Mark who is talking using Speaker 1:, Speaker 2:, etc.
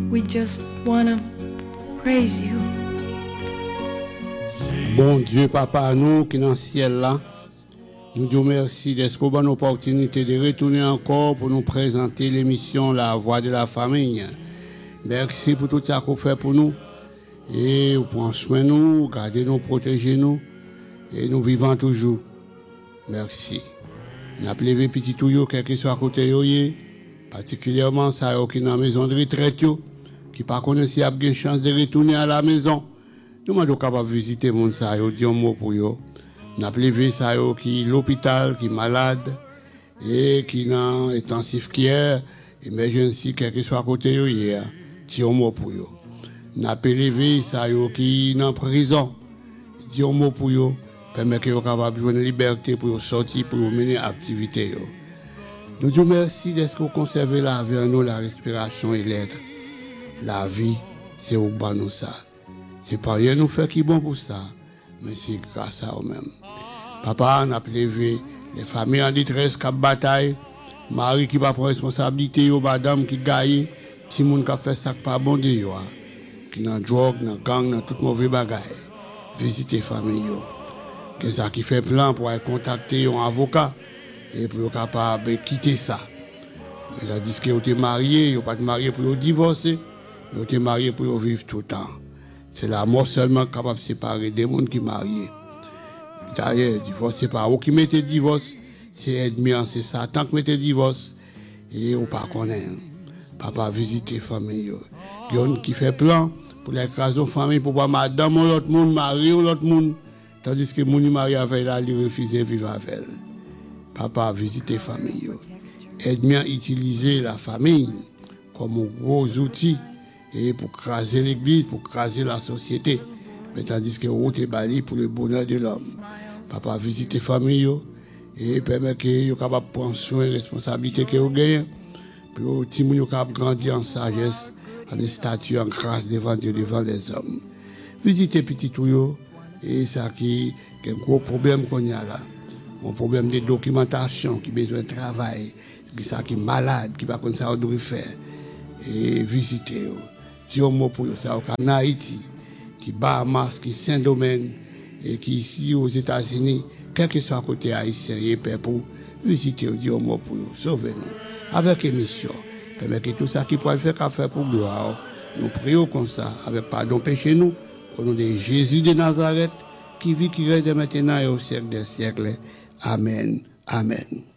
Speaker 1: We just wanna praise you.
Speaker 2: Bon Dieu, Papa, nous qui dans le ciel là, nous disons merci d'être une bonne opportunité de retourner encore pour nous présenter l'émission La Voix de la Famille. Merci pour tout ça qu'on fait pour nous. Et vous prenez soin de nous, gardez nous, protégez nous. Et nous vivons toujours. Merci. Nous avons levé petit touyo, quel que soit à côté de particulièrement ça qui est dans la maison de retraite, qui par contre s'il y a une chance de retourner à la maison. Nous sommes capables de visiter mon ça, dire un mot pour eux. Nous avons levé ça qui est l'hôpital, qui est malade, et qui est dans intensif care, emergency, quel que soit à côté de eux, dire un mot pour eux. Nous avons levé ça qui est en prison, dire un mot pour eux. Permet qu'ils soient capables de jouer une liberté pour sortir, pour mener activité. Nous disons merci d'être conservé la vie en nous, la respiration et l'être. La vie, c'est au bas nous ça. C'est pas rien nous faire qui est bon pour ça, mais c'est grâce à eux-mêmes. Papa, on a levé les familles en détresse qui bataillent, mari qui va prendre responsabilité, madame qui gagne, tout le monde qui fait ça pas bon de yo, qui dans drogue, dans gang, dans toute mauvaise bagaille. Visiter famille yo. Que ça qui fait plan pour aller contacter un avocat et pour être capable de quitter ça. Mais là, dit que vous êtes marié, vous n'êtes pas marié pour divorcer, mais vous êtes marié pour vivre tout le temps. C'est la mort seulement capable de séparer des gens qui sont mariés. D'ailleurs, divorce, c'est pas vous qui mettez divorce, c'est ennemi, c'est Satan qui mettez divorce. Et vous ne connaissez pas. Papa visite la famille. Il y a qui fait plan pour l'écraser la famille, pour pas madame ou l'autre monde, marier ou l'autre monde. Tandis que mon mari avec elle, il refuse de vivre avec elle. Papa a visité la famille. Aide-moi à utiliser la famille comme un gros outil et pour craser l'église, pour craser la société. Mais tandis que vous êtes bali pour le bonheur de l'homme. Papa a visité la famille et permet que vous capable de prendre soin de la responsabilité que vous gagnez. Pour que vous capable de grandir en sagesse, en statut, en grâce devant Dieu, devant les hommes. Visitez petit tuyau. Et ça qui est un gros problème qu'on a là. Un problème de documentation qui a besoin de travail. Ça qui est malade, qui va comme ça on doit faire. Et visiter. Si on mot pour ça, en Haïti, qui Bahamas, qui Saint-Domingue, et qui ici aux États-Unis, quel que soit côté haïtien, il est prêt pour visiter, dire un mot pour eux, sauvez-nous. Avec émission, permet que tout ça qui peut faire qu'à faire pour gloire. Nous prions comme ça, avec pardon péché nous. Au nom de Jésus de Nazareth, qui vit, qui règne maintenant et au siècle des siècles. Amen. Amen.